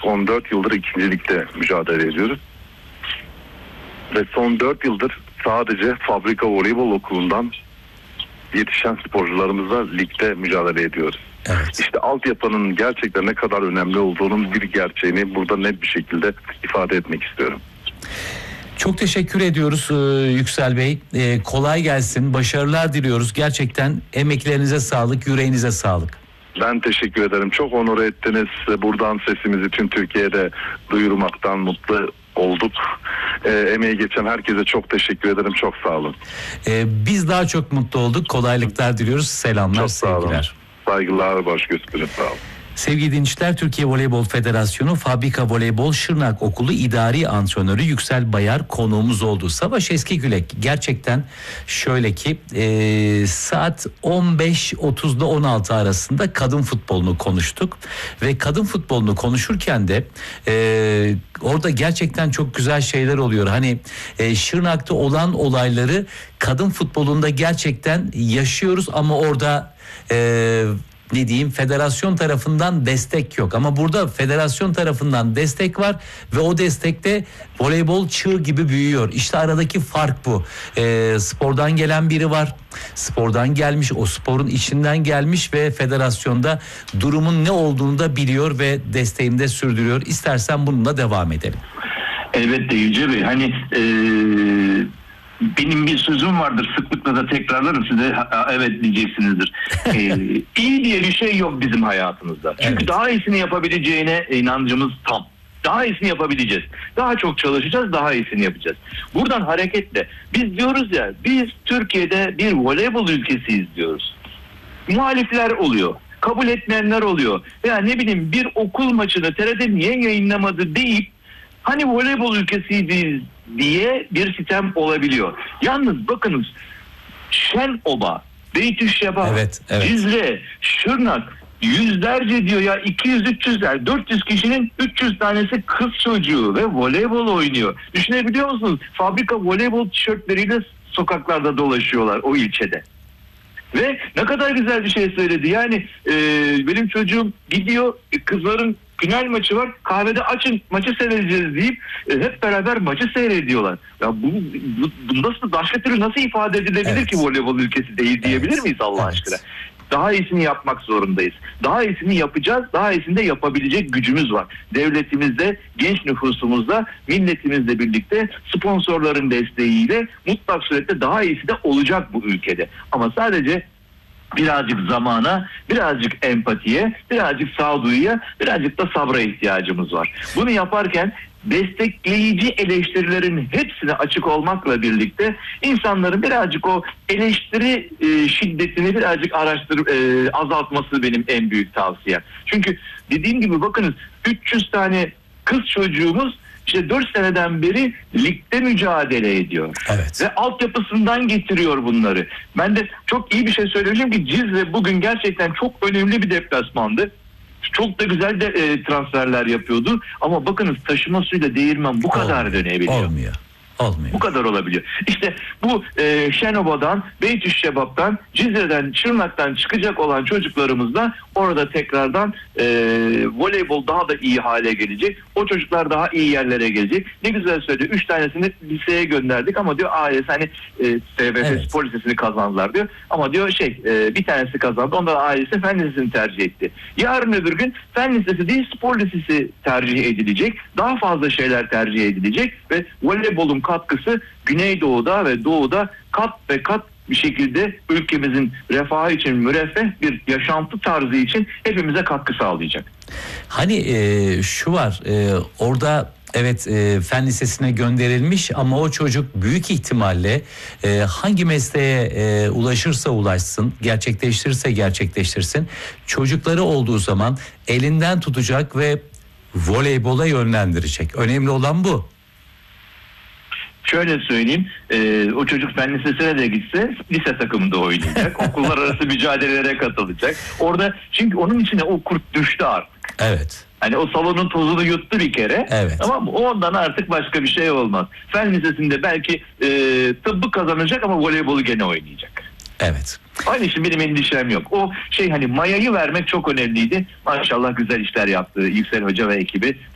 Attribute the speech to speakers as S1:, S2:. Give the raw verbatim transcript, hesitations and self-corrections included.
S1: son dört yıldır ikincilikte mücadele ediyoruz. Ve son dört yıldır sadece Fabrika Voleybol Okulu'ndan yetişen sporcularımızla ligde mücadele ediyoruz.
S2: Evet.
S1: İşte altyapının gerçekten ne kadar önemli olduğunun bir gerçeğini burada net bir şekilde ifade etmek istiyorum.
S2: Çok teşekkür ediyoruz Yüksel Bey. Ee, kolay gelsin, başarılar diliyoruz. Gerçekten emeklerinize sağlık, yüreğinize sağlık.
S1: Ben teşekkür ederim. Çok onur ettiniz. Buradan sesimizi tüm Türkiye'de duyurmaktan mutlu olduk. E, emeği geçen herkese çok teşekkür ederim. Çok sağ olun.
S2: Ee, biz daha çok mutlu olduk. Kolaylıklar diliyoruz. Selamlar,
S1: çok sağ olun.
S2: sevgiler.
S1: Saygılar, baş gösterin. Sağ olun.
S2: Sevgili dinleyiciler, Türkiye Voleybol Federasyonu Fabrika Voleybol Şırnak Okulu İdari Antrenörü Yüksel Bayar konuğumuz oldu. Savaş Eskigülek gerçekten şöyle ki e, saat on beş otuzda on altı arasında kadın futbolunu konuştuk. Ve kadın futbolunu konuşurken de e, orada gerçekten çok güzel şeyler oluyor. Hani e, Şırnak'ta olan olayları kadın futbolunda gerçekten yaşıyoruz ama orada e, ne diyeyim, federasyon tarafından destek yok. Ama burada federasyon tarafından destek var ve o destekte voleybol çığ gibi büyüyor. İşte aradaki fark bu. E, spordan gelen biri var. Spordan gelmiş, o sporun içinden gelmiş ve federasyonda durumun ne olduğunu da biliyor ve desteğini de sürdürüyor. İstersen bununla devam edelim.
S3: Elbette Yüce Bey. Hani eee benim bir sözüm vardır, sıklıkla da tekrarlarım, size evet diyeceksinizdir. ee, iyi diye bir şey yok bizim hayatımızda. Çünkü evet, daha iyisini yapabileceğine inancımız tam. Daha iyisini yapabileceğiz. Daha çok çalışacağız, daha iyisini yapacağız. Buradan hareketle biz diyoruz ya, biz Türkiye'de bir voleybol ülkesiyiz diyoruz. Muhalifler oluyor, kabul etmeyenler oluyor. Veya ne bileyim, bir okul maçını T R T niye yayınlamadı deyip hani voleybol ülkesiyiz diye bir sitem olabiliyor. Yalnız bakınız, Şenoba, Beytüşşeba,
S2: evet, evet.
S3: Cizre, Şırnak yüzlerce diyor ya, iki yüz üç yüzler, dört yüz kişinin üç yüz tanesi kız çocuğu ve voleybol oynuyor. Düşünebiliyor musunuz? Fabrika voleybol tişörtleriyle sokaklarda dolaşıyorlar o ilçede. Ve ne kadar güzel bir şey söyledi. Yani e, benim çocuğum gidiyor, kızların final maçı var, kahvede açın maçı seyredeceğiz deyip e, hep beraber maçı seyrediyorlar. Ya bu, bu, bu nasıl, başka türlü nasıl ifade edilebilir evet, ki voleybol ülkesi değil diyebilir evet, miyiz Allah evet, aşkına? Daha iyisini yapmak zorundayız. Daha iyisini yapacağız. Daha iyisini de yapabilecek gücümüz var. Devletimizde, genç nüfusumuzda, milletimizle birlikte, sponsorların desteğiyle mutlak surette daha iyisi de olacak bu ülkede. Ama sadece birazcık zamana, birazcık empatiye, birazcık sağduyuya, birazcık da sabra ihtiyacımız var. Bunu yaparken destekleyici eleştirilerin hepsine açık olmakla birlikte insanların birazcık o eleştiri e, şiddetini birazcık araştırıp e, azaltması benim en büyük tavsiyem. Çünkü dediğim gibi bakınız, üç yüz tane kız çocuğumuz işte dört seneden beri ligde mücadele ediyor.
S2: Evet.
S3: Ve altyapısından getiriyor bunları. Ben de çok iyi bir şey söyleyeceğim ki Cizre bugün gerçekten çok önemli bir deplasmandı. Çok da güzel de e, transferler yapıyordu. Ama bakınız, taşıma suyla değirmen bu kadar
S2: olmuyor,
S3: dönebiliyor.
S2: Olmuyor. Olmuyor.
S3: Bu kadar olabiliyor. İşte bu e, Şenoba'dan, Beytüşşebap'tan, Cizre'den, Şırnak'tan çıkacak olan çocuklarımız da orada tekrardan e, voleybol daha da iyi hale gelecek. O çocuklar daha iyi yerlere gelecek. Ne güzel söyledi. Üç tanesini liseye gönderdik ama diyor ailesi hani e, S B F
S2: evet,
S3: Spor Lisesi'ni kazandılar diyor. Ama diyor şey e, bir tanesi kazandı. Ondan ailesi Fen Lisesi'ni tercih etti. Yarın öbür gün Fen Lisesi değil, Spor Lisesi tercih edilecek. Daha fazla şeyler tercih edilecek ve voleybolun katkısı Güneydoğu'da ve Doğu'da kat ve kat bir şekilde ülkemizin refahı için, müreffeh bir yaşantı tarzı için hepimize katkı sağlayacak.
S2: Hani e, şu var, e, orada evet e, fen lisesine gönderilmiş ama o çocuk büyük ihtimalle e, hangi mesleğe e, ulaşırsa ulaşsın, gerçekleştirirse gerçekleştirsin, çocukları olduğu zaman elinden tutacak ve voleybola yönlendirecek. Önemli olan bu.
S3: Şöyle söyleyeyim, e, o çocuk fen lisesine de gitse lise takımında oynayacak. Okullar arası mücadelelere katılacak. Orada, çünkü onun içine o kurt düştü artık.
S2: Evet.
S3: Hani o salonun tozunu yuttu bir kere.
S2: Evet.
S3: Ama ondan artık başka bir şey olmaz. Fen lisesinde belki e, tıbbı kazanacak ama voleybolu gene oynayacak.
S2: Evet.
S3: Aynı için benim endişem yok. O şey, hani mayayı vermek çok önemliydi. Maşallah güzel işler yaptı Yüksel Hoca ve ekibi.